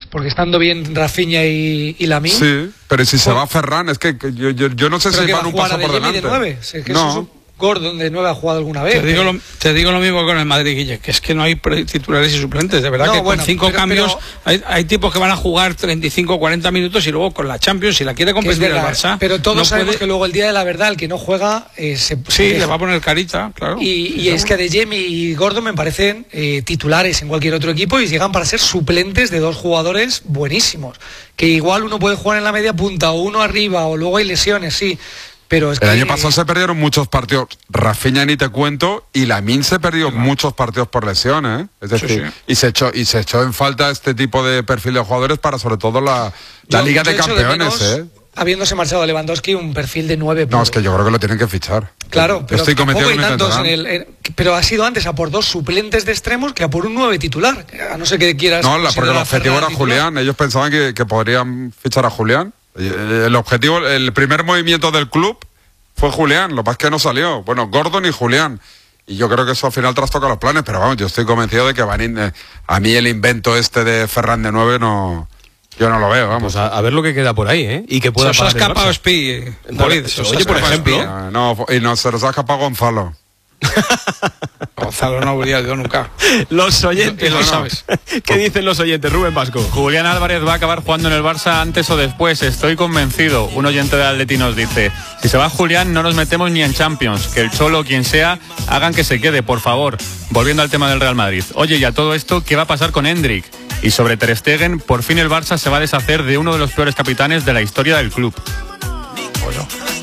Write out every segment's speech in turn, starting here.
porque estando bien Rafinha y Lamine. Sí, pero si se va Ferran, es que yo no sé si van un paso por delante. De 9. Es que no. Gordon de 9 ha jugado alguna vez. Te digo lo mismo con el Madrid, Guille, que es que no hay titulares y suplentes, de verdad, no, que con 5 cambios hay tipos que van a jugar 35 40 minutos y luego con la Champions, si la quiere competir el Barça. Pero todos sabemos que luego el día de la verdad, el que no juega sí, le va a poner carita, claro. Y es que Adeyemi y Gordon me parecen titulares en cualquier otro equipo y llegan para ser suplentes de dos jugadores buenísimos, que igual uno puede jugar en la media punta o uno arriba o luego hay lesiones, sí. Pero es que... El año pasado se perdieron muchos partidos. Rafinha ni te cuento, y Lamine se perdió muchos partidos por lesiones, ¿eh? Es decir, y se echó en falta este tipo de perfil de jugadores para sobre todo la Liga de Campeones, ¿eh? Habiéndose marchado Lewandowski, un perfil de 9. No, es que yo creo que lo tienen que fichar. Claro, pero estoy convencido pero ha sido antes a por 2 suplentes de extremos que a por un 9 titular. A no ser que quieras... No, porque el objetivo era Julián. Ellos pensaban que podrían fichar a Julián. El objetivo, el primer movimiento del club fue Julián, lo que pasa es que no salió. Bueno, Gordon y Julián. Y yo creo que eso al final trastoca los planes, pero vamos, yo estoy convencido de que a mí el invento este de Ferran de 9 yo no lo veo, vamos. Pues a ver lo que queda por ahí, ¿eh? Y que pueda se os ha escapado Spi. Oye, por ejemplo... se nos ha escapado Gonzalo. Gonzalo no habría ido nunca. Los oyentes, lo sabes. ¿Qué dicen los oyentes, Rubén Vasco? Julián Álvarez va a acabar jugando en el Barça antes o después, estoy convencido. Un oyente de Atleti nos dice: si se va Julián no nos metemos ni en Champions, que el Cholo o quien sea hagan que se quede, por favor. Volviendo al tema del Real Madrid. Oye, y a todo esto, ¿qué va a pasar con Endrick? Y sobre Ter Stegen, por fin el Barça se va a deshacer de uno de los peores capitanes de la historia del club. Bueno.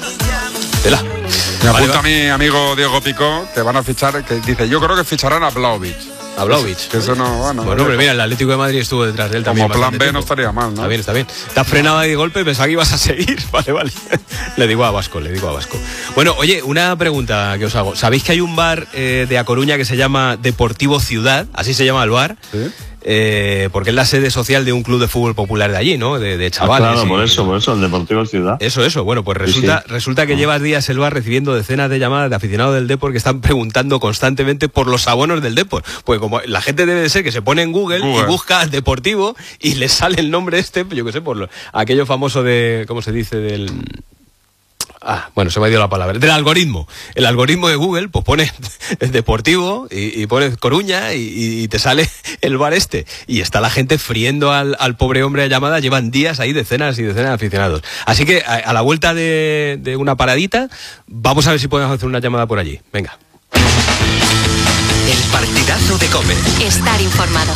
Me apunta a mi amigo Diego Picó, que van a fichar, que dice, yo creo que ficharán a Vlahovic. A Vlahovic. Que eso no, bueno, pero mira, el Atlético de Madrid estuvo detrás de él también. Como plan B no estaría mal, ¿no? Está bien. Te has frenado ahí de golpe, pensaba que ibas a seguir. Vale. Le digo a Vasco. Bueno, oye, una pregunta que os hago. ¿Sabéis que hay un bar de A Coruña que se llama Deportivo Ciudad? Así se llama el bar. ¿Sí? Porque es la sede social de un club de fútbol popular de allí, ¿no? De chavales. Claro, por eso, el Deportivo Ciudad. Eso. Bueno, pues resulta que llevas días el bar recibiendo decenas de llamadas de aficionados del Depor que están preguntando constantemente por los abonos del Depor. Pues como la gente debe de ser que se pone en Google y busca Deportivo y le sale el nombre yo qué sé, por aquello famoso de, ¿cómo se dice? Del... bueno, se me ha ido la palabra. Del algoritmo. El algoritmo de Google, pues pones Deportivo y pones Coruña y te sale el bar este. Y está la gente friendo al pobre hombre de llamada. Llevan días ahí, decenas y decenas de aficionados. Así que a la vuelta de una paradita, vamos a ver si podemos hacer una llamada por allí. Venga. El partidazo de COPE. Estar informado.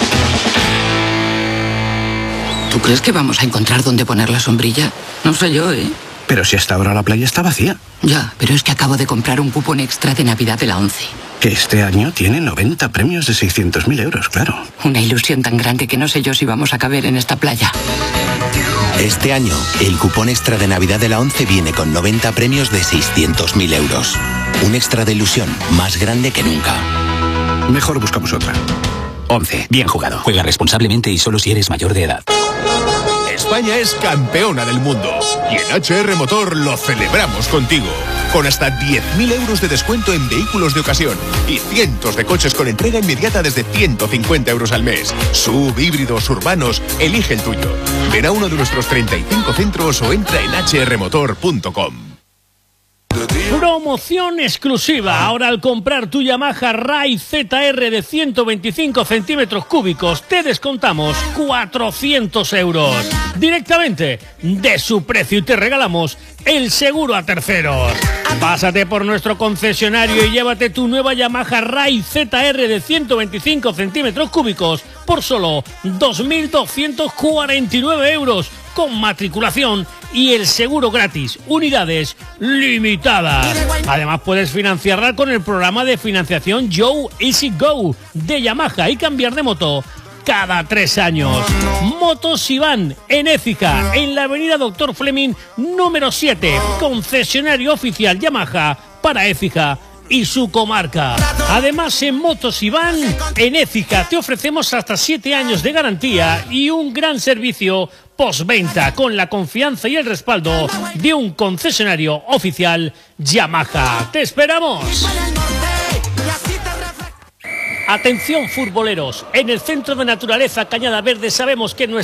¿Tú crees que vamos a encontrar dónde poner la sombrilla? No sé yo, ¿eh? Pero si hasta ahora la playa está vacía. Ya, pero es que acabo de comprar un cupón extra de Navidad de la 11. Que este año tiene 90 premios de 600.000 euros, claro. Una ilusión tan grande que no sé yo si vamos a caber en esta playa. Este año, el cupón extra de Navidad de la 11 viene con 90 premios de 600.000 euros. Un extra de ilusión más grande que nunca. Mejor buscamos otra. 11. Bien jugado. Juega responsablemente y solo si eres mayor de edad. España es campeona del mundo y en HR Motor lo celebramos contigo. Con hasta 10.000 euros de descuento en vehículos de ocasión y cientos de coches con entrega inmediata desde 150 euros al mes. SUV, híbridos, urbanos, elige el tuyo. Ven a uno de nuestros 35 centros o entra en hrmotor.com. Promoción exclusiva. Ahora al comprar tu Yamaha Rai ZR de 125 centímetros cúbicos te descontamos 400 euros directamente de su precio y te regalamos el seguro a terceros. Pásate por nuestro concesionario y llévate tu nueva Yamaha Rai ZR de 125 centímetros cúbicos por solo 2.249 euros con matriculación y el seguro gratis, unidades limitadas. Además puedes financiarla con el programa de financiación Yo Easy Go de Yamaha y cambiar de moto cada 3 años. Motos Iván en Écija, en la avenida Dr. Fleming número 7, concesionario oficial Yamaha para Écija y su comarca. Además, en Motos Iván en Écija te ofrecemos hasta 7 años de garantía y un gran servicio postventa con la confianza y el respaldo de un concesionario oficial Yamaha. ¡Te esperamos! Atención futboleros, en el Centro de Naturaleza Cañada Verde sabemos que